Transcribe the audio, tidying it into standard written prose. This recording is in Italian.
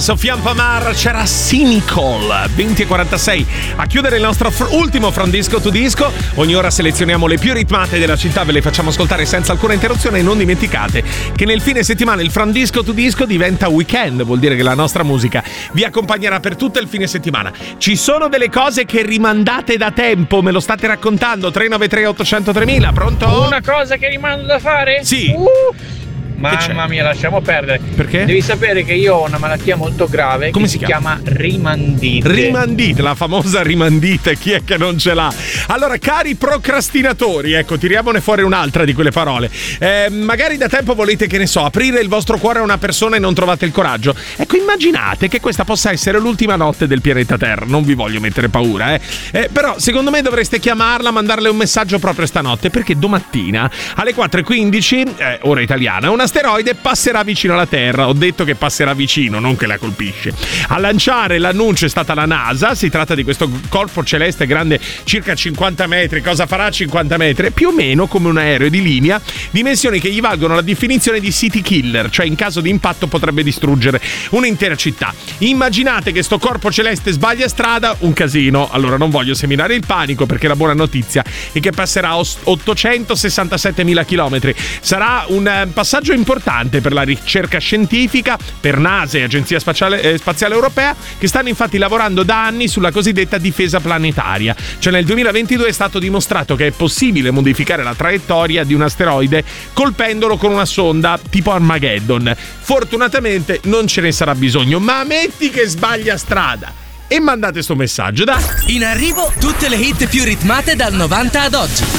Sofian Pamar, c'era Cynical 20:46 a chiudere il nostro ultimo From Disco to Disco. Ogni ora selezioniamo le più ritmate della città, ve le facciamo ascoltare senza alcuna interruzione e non dimenticate che nel fine settimana il From Disco to Disco diventa weekend, vuol dire che la nostra musica vi accompagnerà per tutto il fine settimana. Ci sono delle cose che rimandate da tempo, me lo state raccontando. 393 800 3000, pronto? Una cosa che rimando da fare? Sì. Mamma mia, lasciamo perdere. Perché? Devi sapere che io ho una malattia molto grave. Come che si chiama rimandite. Rimandite, la famosa rimandite, chi è che non ce l'ha? Allora, cari procrastinatori, ecco, tiriamone fuori un'altra di quelle parole. Magari da tempo volete, che ne so, aprire il vostro cuore a una persona e non trovate il coraggio. Ecco, immaginate che questa possa essere l'ultima notte del pianeta Terra. Non vi voglio mettere paura, però secondo me dovreste chiamarla, mandarle un messaggio proprio stanotte, perché domattina alle 4:15, ora italiana, una asteroide passerà vicino alla Terra. Ho detto che passerà vicino, non che la colpisce. A lanciare l'annuncio è stata la NASA. Si tratta di questo corpo celeste grande circa 50 metri. Cosa farà 50 metri? Più o meno come un aereo di linea, dimensioni che gli valgono la definizione di city killer, cioè in caso di impatto potrebbe distruggere un'intera città. Immaginate che sto corpo celeste sbaglia strada, un casino. Allora non voglio seminare il panico, perché la buona notizia è che passerà a 867.000 chilometri. Sarà un passaggio importante per la ricerca scientifica, per NASA e Agenzia Spaziale Europea, che stanno infatti lavorando da anni sulla cosiddetta difesa planetaria. Cioè nel 2022 è stato dimostrato che è possibile modificare la traiettoria di un asteroide colpendolo con una sonda tipo Armageddon. Fortunatamente non ce ne sarà bisogno, ma metti che sbaglia strada e mandate sto messaggio, dai! In arrivo tutte le hit più ritmate dal 90 ad oggi.